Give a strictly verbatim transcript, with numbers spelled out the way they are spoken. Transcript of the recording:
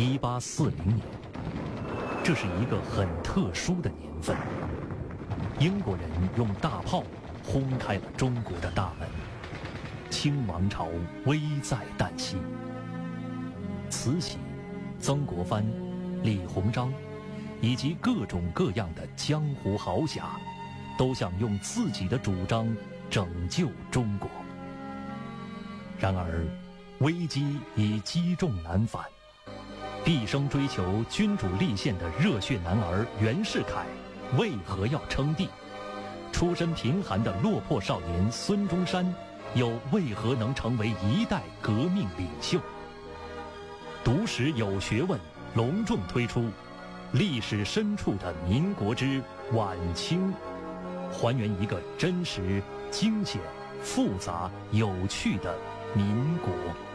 一八四零年，这是一个很特殊的年份。英国人用大炮轰开了中国的大门，清王朝危在旦夕。慈禧、曾国藩、李鸿章以及各种各样的江湖豪侠，都想用自己的主张拯救中国。然而，危机已积重难返。毕生追求君主立宪的热血男儿袁世凯，为何要称帝？出身贫寒的落魄少年孙中山，又为何能成为一代革命领袖？读史有学问隆重推出《历史深处的民国之晚清》，还原一个真实、惊险、复杂、有趣的民国。